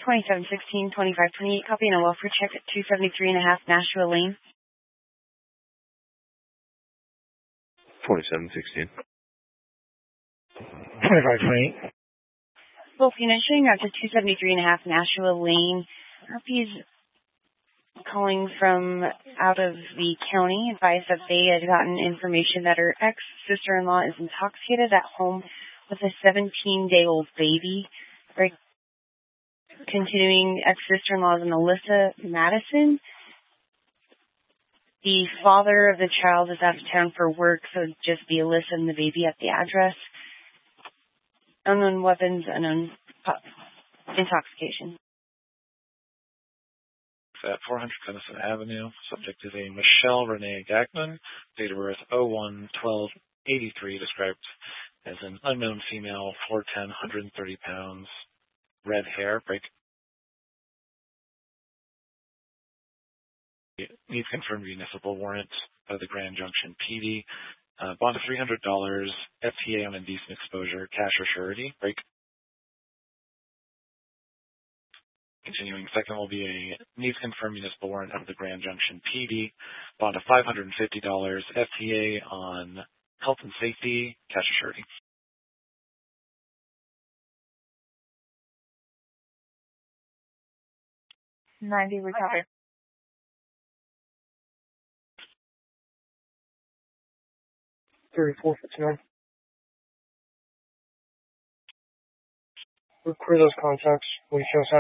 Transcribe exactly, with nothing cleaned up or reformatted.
twenty-seven sixteen, twenty-five twenty-eight, copy and a welfare check at two seventy-three and a half Nashua Lane. twenty-seven sixteen. twenty-five twenty-eight. Both units showing up to two seventy-three and a half Nashua Lane. R P is calling from out of the county, advised that they had gotten information that her ex-sister-in-law is intoxicated at home with a seventeen-day-old baby. Right. Continuing, ex-sister-in-law is Alyssa Madison. The father of the child is out of town for work, so it'd just be Alyssa and the baby at the address. Unknown weapons, unknown intoxication. At four hundred Tennyson Avenue, subject is a Michelle Renee Gagnon, date of birth oh one twelve eighty-three, described as an unknown female, four ten, one hundred thirty pounds, red hair, break. Needs confirmed municipal warrant of the Grand Junction P D. Uh, bond of three hundred dollars, F T A on indecent exposure, cash or surety, break. Continuing, second will be a needs confirmed municipal warrant of the Grand Junction P D, bond of five hundred fifty dollars, F T A on health and safety, cash or surety. ninety recover. thirty-four fifty-nine. We'll clear those contacts. We shall